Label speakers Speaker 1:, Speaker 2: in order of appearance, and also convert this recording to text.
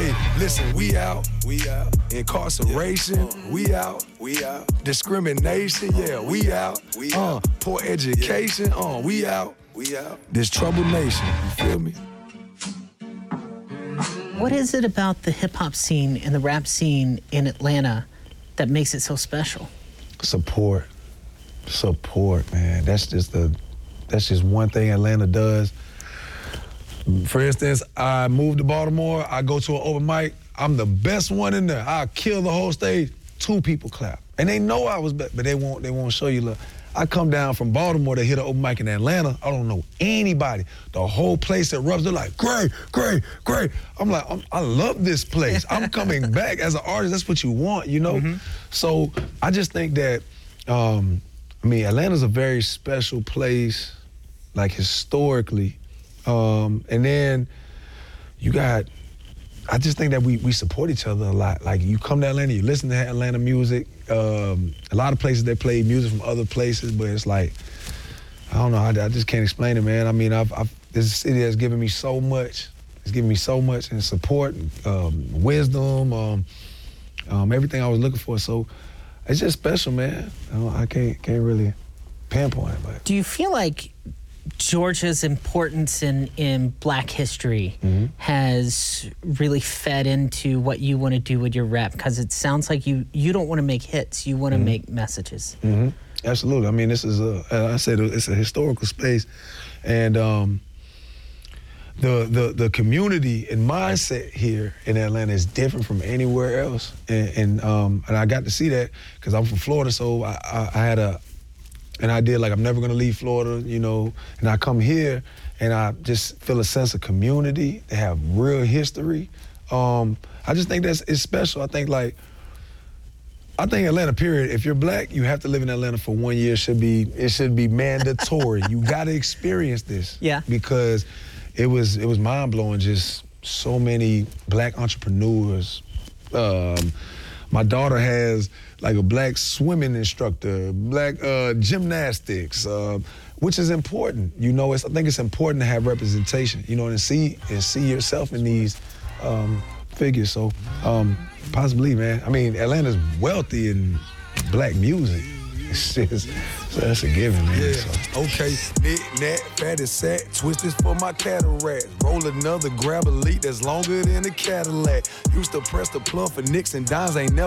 Speaker 1: Hey, listen, we out. Incarceration, we out. Discrimination, yeah, we out. Poor education, we out. This troubled nation, you feel me?
Speaker 2: What is it about the hip-hop scene and the rap scene in Atlanta that makes it so special?
Speaker 3: Support, man. That's just one thing Atlanta does. For instance, I moved to Baltimore, I go to an open mic, I'm the best one in there. I kill the whole stage, 2 people clap. And they know I was best, but they won't show you love. I come down from Baltimore to hit an open mic in Atlanta. I don't know anybody. The whole place erupts. They're like, great. I'm like, I love this place. I'm coming back as an artist. That's what you want, you know? Mm-hmm. So I just think that, Atlanta's a very special place, like historically. And then I just think that we support each other a lot. Like, you come to Atlanta, you listen to Atlanta music. A lot of places they play music from other places, but it's like, I don't know, I just can't explain it, man. I mean, this city has given me so much. It's given me so much in support, wisdom, everything I was looking for. So it's just special, man. I can't really pinpoint it. But.
Speaker 2: Do you feel like Georgia's importance in Black history has really fed into what you want to do with your rap? Because it sounds like you don't want to make hits, you want to make messages.
Speaker 3: Absolutely. I mean, this is it's a historical space, and the community and mindset here in Atlanta is different from anywhere else, and I got to see that because I'm from Florida, so I had an idea like I'm never gonna leave Florida, you know, and I come here and I just feel a sense of community. They have real history. I just think it's special. I think Atlanta, period. If you're Black, you have to live in Atlanta for 1 year. It should be mandatory. You gotta experience this.
Speaker 2: Yeah.
Speaker 3: Because it was mind blowing, just so many Black entrepreneurs. My daughter has like a Black swimming instructor, Black gymnastics, which is important. You know, I think it's important to have representation, you know, and see yourself in these figures. So, possibly, man. I mean, Atlanta's wealthy in Black music. So that's a given, man.
Speaker 1: Yeah.
Speaker 3: So.
Speaker 1: Okay, knick-knack, fatty sack, twist this for my cataracts. Roll another, grab a leak that's longer than a Cadillac. Used to press the plug for nicks and dimes, ain't never